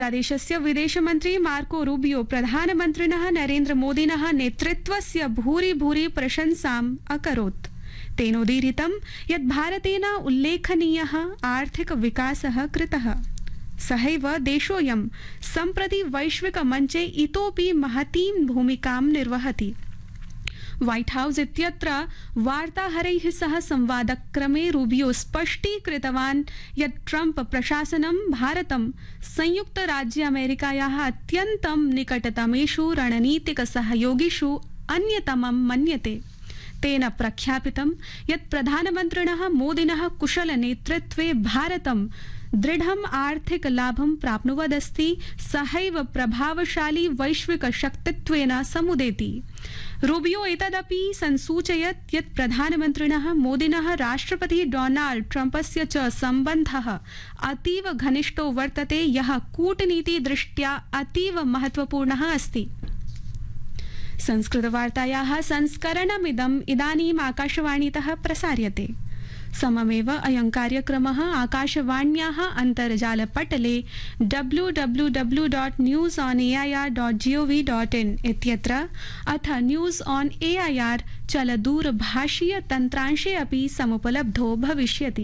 देशस्य विदेशमन्त्री Marco Rubio प्रधानमन्त्रिणः नरेन्द्रमोदिनः नेतृत्वस्य भूरि भूरि प्रशंसाम् अकरोत्। तेनोदीरितं यत् भारतेन उल्लेखनीयः आर्थिक विकासः कृतः। सहैव देशोऽयं सम्प्रति वैश्विकमञ्चे इतोपि महतीं भूमिकां निर्वहति। व्हाइट हाउस इत्यत्र वार्ताहरैः सह संवादक्रमे रूबियो स्पष्टीकृतवान् यत् ट्रम्प प्रशासनं भारतं संयुक्तराज्य अमेरिकायाः अत्यन्तं निकटतमेषु रणनीतिकसहयोगिषु अन्यतमं मन्यते। तेन प्रख्यापितं यत् प्रधानमन्त्रिणः मोदिनः कुशलनेतृत्वे भारतं दृढम् आर्थिक लाभं प्राप्नुवदस्ति, सहैव प्रभावशाली वैश्विक शक्तित्वेन समुदेति। रूबियो एतदपि संसूचयत् यत् प्रधानमन्त्रिणः मोदिनः राष्ट्रपति डोनाल्ड ट्रम्पस्य च सम्बन्धः अतीव घनिष्ठो वर्तते, यः कूटनीतिदृष्ट्या अतीव महत्वपूर्णः अस्ति। संस्कृतवार्तायाः संस्करणमिदम् इदानीम् आकाशवाणीतः प्रसार्यते। सममेव अयं कार्यक्रमः आकाशवाण्याः अन्तर्जालपटले www.newsonair.gov.in इत्यत्र अथ न्यूज़ ऑन एआईआर चलदूरभाषीय तन्त्रांशे अपि समुपलब्धो भविष्यति।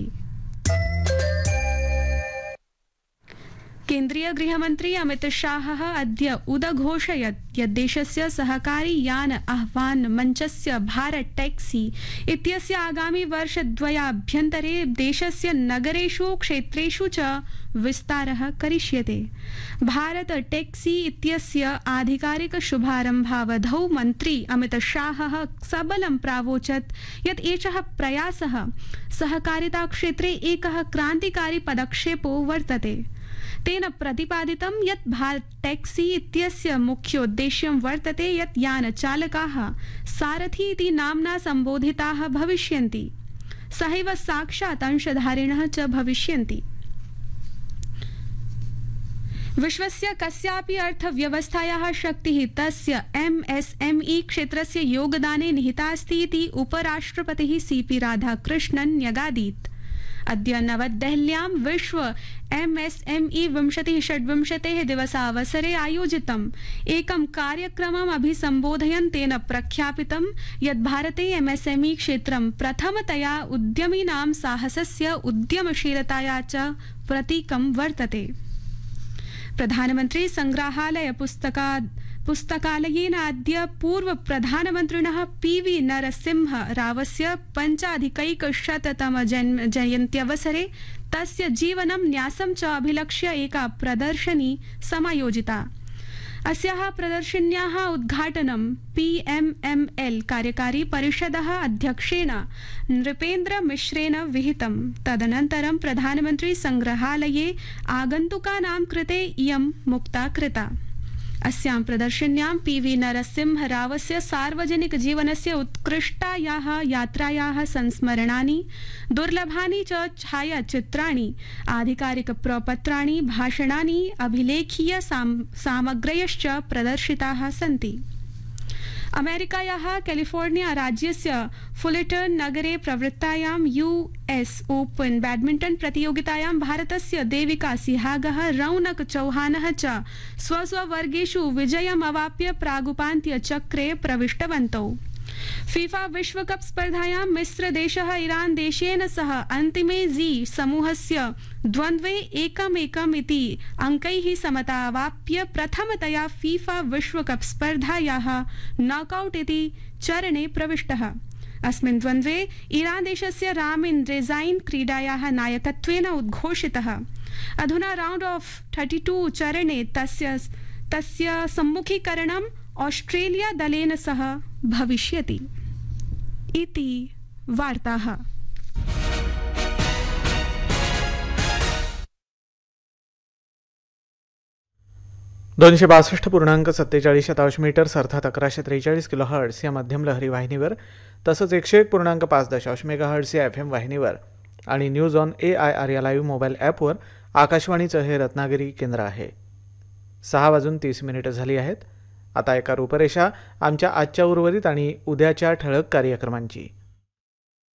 केन्द्रीय गृहमन्त्री अमित शाहः अद्य उदघोषयत् यत् देशस्य सहकारी यान आह्वान मञ्चस्य भारत टैक्सी इत्यस्य आगामि वर्षद्वयाभ्यन्तरे देशस्य नगरेषु क्षेत्रेषु च विस्तारः करिष्यते। भारत टैक्सी इत्यस्य आधिकारिक शुभारम्भावधौ मन्त्री अमित शाहः सबलं प्रावोचत् यत् एषः प्रयासः सहकारिताक्षेत्रे एकः क्रान्तिकारी पदक्षेपो वर्तते। तेन प्रतिपादितं यत् भारत टैक्सी इत्यस्य मुख्योद्देश्यं वर्तते यत् यानचालकाः सारथी इति नाम्ना सम्बोधिताः भविष्यन्ति, सहैव साक्षात् अंशधारिणः च भविष्यन्ति। विश्वस्य कस्यापि अर्थव्यवस्थायाः शक्तिः तस्य एमएसएमई क्षेत्रस्य योगदाने निहिता अस्ति इति उपराष्ट्रपतिः सीपी राधाकृष्णन् न्यगादीत्। अद्य नवदेहल्यां विश्व एमएसएमई 2026 दिवसावसरे आयोजितम् एकं कार्यक्रमम् अभिसम्बोधयन् तेन प्रख्यापितं यत् भारते एमएसएमई क्षेत्रं प्रथमतया उद्यमिनां साहसस्य उद्यमशीलताया च प्रतीकं वर्तते। प्रधानमन्त्री संग्रहालय पुस्तकालयेन अद्य पूर्व प्रधानमन्त्रिणः पीवी नरसिंह रावस्य 5अधिकैकशततम जयन्त्यवसरे तस्य जीवनं न्यासं च अभिलक्ष्य एका प्रदर्शनी समायोजिता। अस्याः प्रदर्शन्याः उद्घाटनं पीएमएमएल कार्यकारी परिषदः अध्यक्षेण नृपेन्द्र मिश्रेण विहितं। तदनन्तरं प्रधानमन्त्री संग्रहालये आगन्तुकानां कृते इयं मुक्ता कृता। अस्यां प्रदर्शन्यां पीवी नरसिंह रावस्य सार्वजनिक जीवनस्य उत्कृष्टायाः यात्रायाः संस्मरणानि, दुर्लभानि च छायाचित्राणि, आधिकारिक प्रपत्राणि, भाषणानि, अभिलेखीय सामग्र्यश्च प्रदर्शिताः सन्ति। अमेरिकायाः कैलिफोर्निया राज्यस्य फुलेटन नगरे प्रवृत्तायां यूएस ओपन बैडमिंटन प्रतियोगितायां भारतस्य देविका सिहागः, रौनक चौहानः च स्वस्ववर्गेषु विजयमवाप्य प्रागुपान्त्यचक्रे प्रविष्टवन्तौ। फीफा विश्वकप स्पर्धायां मिस्रदेशः ईरान देशेन सह अन्तिमे जी समूहस्य द्वन्द्वे 1-1 इति अंकैः समतावाप्य प्रथमतया फीफा विश्वकप स्पर्धायाः नॉकआउट इति चरणे प्रविष्टः। अस्मिन् द्वन्द्वे ईरान देशस्य रामिन रेजाइन क्रीडायाः नायकत्वेन उद्घोषितः। अधुना राउंड ऑफ 32 चरणे तस्य सम्मुखीकरणम् ऑस्ट्रेलिया दलेन सह भविष्यति। इति वार्ताः। 262.47 मीटर्स अर्थात 1143 किलोहर्ट्ज या मध्यम लहरी वाहिनीवर तसंच 101.50 मेगाहर्ट्ज या FM वाहिनीवर आणि न्यूज ऑन AIR या लाईव्ह मोबाईल ॲपवर आकाशवाणीचं हे रत्नागिरी केंद्र आहे। 6:30 झाली आहेत। आता एका रूपरेषा आमच्या आजच्या उर्वरित आणि उद्याच्या ठळक कार्यक्रमांची।